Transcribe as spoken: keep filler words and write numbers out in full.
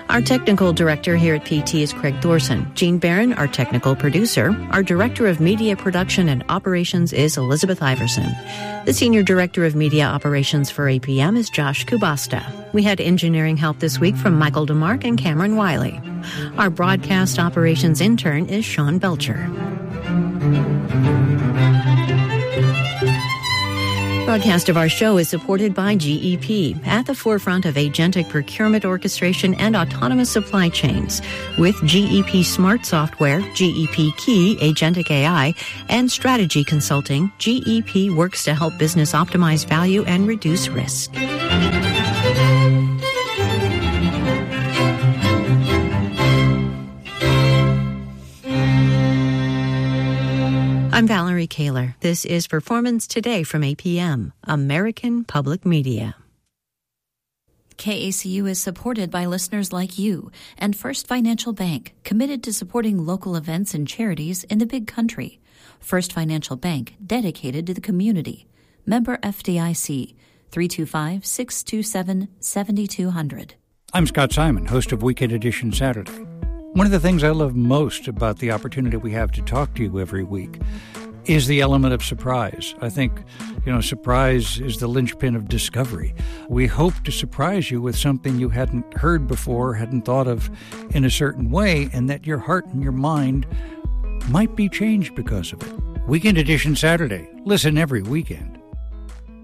Our technical director here at P T is Craig Thorson. Gene Barron, our technical producer. Our director of media production and operations is Elizabeth Iverson. The senior director of media operations for A P M is Josh Kubasta. We had engineering help this week from Michael DeMarc and Cameron Wiley. Our broadcast operations intern is Sean Belcher. Broadcast of our show is supported by G E P, at the forefront of agentic procurement orchestration and autonomous supply chains. With G E P Smart Software, G E P Key, Agentic A I, and Strategy Consulting, G E P works to help business optimize value and reduce risk. I'm Valerie Kaler. This is Performance Today from A P M, American Public Media. K A C U is supported by listeners like you and First Financial Bank, committed to supporting local events and charities in the Big Country. First Financial Bank, dedicated to the community. Member F D I C, three two five, six two seven, seven two zero zero. I'm Scott Simon, host of Weekend Edition Saturday. One of the things I love most about the opportunity we have to talk to you every week is the element of surprise. I think, you know, surprise is the linchpin of discovery. We hope to surprise you with something you hadn't heard before, hadn't thought of in a certain way, and that your heart and your mind might be changed because of it. Weekend Edition Saturday. Listen every weekend.